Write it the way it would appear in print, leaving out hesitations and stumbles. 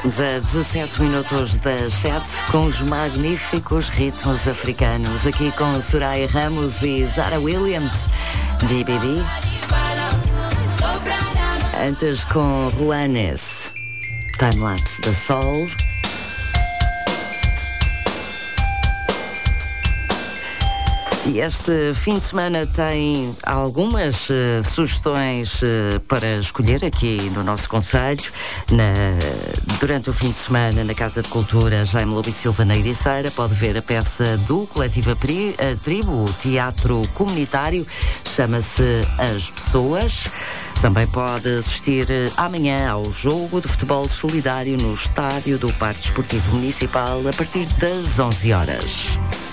Estamos a 17 minutos das 7 com os magníficos ritmos africanos, aqui com Soraya Ramos e Zara Williams, GBB. Antes com Juanes, Timelapse da Sol. E este fim de semana tem algumas sugestões para escolher aqui no nosso concelho. Durante o fim de semana, na Casa de Cultura Jaime Lobo e Silva, na Ericeira, pode ver a peça do Coletivo Tribo, o teatro comunitário, chama-se As Pessoas. Também pode assistir amanhã ao jogo de futebol solidário no estádio do Parque Desportivo Municipal a partir das 11 horas.